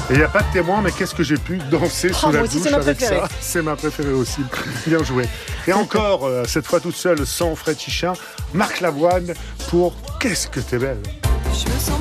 Et il n'y a pas de témoin, mais qu'est-ce que j'ai pu danser sous la moi aussi, douche c'est ma avec préférée. ça. C'est ma préférée aussi. Bien joué. Et encore, cette fois toute seule, sans Fred Chichin, Marc Lavoine pour Qu'est-ce que t'es belle. Je me sens